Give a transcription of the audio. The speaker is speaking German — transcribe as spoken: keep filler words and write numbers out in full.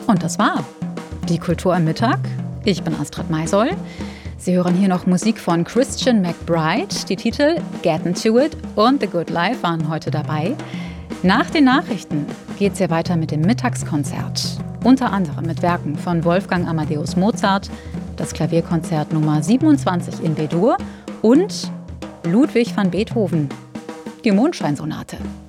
Und das war die Kultur am Mittag. Ich bin Astrid Maisoll. Sie hören hier noch Musik von Christian McBride. Die Titel Getting to It und The Good Life waren heute dabei. Nach den Nachrichten geht es ja weiter mit dem Mittagskonzert. Unter anderem mit Werken von Wolfgang Amadeus Mozart, das Klavierkonzert Nummer siebenundzwanzig in B-Dur und Ludwig van Beethoven, die Mondscheinsonate.